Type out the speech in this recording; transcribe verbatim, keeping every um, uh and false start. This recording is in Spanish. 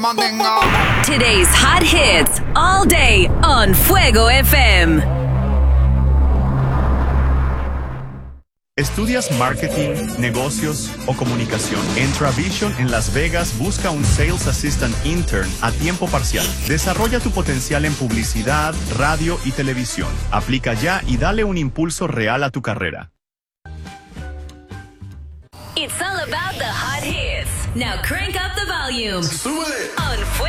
Today's hot hits all day on Fuego F M. ¿Estudias marketing, negocios o comunicación? En Travision en Las Vegas busca un Sales Assistant Intern a tiempo parcial. Desarrolla tu potencial en publicidad, radio y televisión. Aplica ya y dale un impulso real a tu carrera. It's all about the hot hits. Now crank up the volume. Súbele. On Fuego.